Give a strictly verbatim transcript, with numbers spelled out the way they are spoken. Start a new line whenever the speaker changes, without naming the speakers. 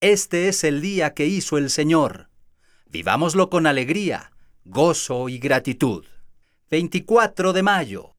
Este es el día que hizo el Señor. Vivámoslo con alegría, gozo y gratitud. veinticuatro de mayo.